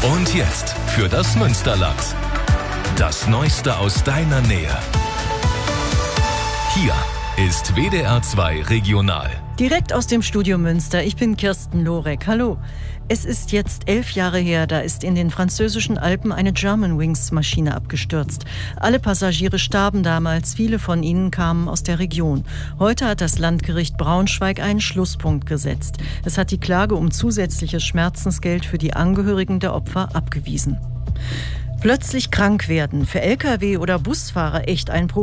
Und jetzt für das Münsterland. Das Neueste aus deiner Nähe. Hier ist WDR 2 Regional. Direkt aus dem Studio Münster. Ich bin Kirsten Lorek. Hallo. Es ist jetzt 11 Jahre her, da ist in den französischen Alpen eine Germanwings-Maschine abgestürzt. Alle Passagiere starben damals, viele von ihnen kamen aus der Region. Heute hat das Landgericht Braunschweig einen Schlusspunkt gesetzt. Es hat die Klage um zusätzliches Schmerzensgeld für die Angehörigen der Opfer abgewiesen. Plötzlich krank werden, für Lkw- oder Busfahrer echt ein Problem.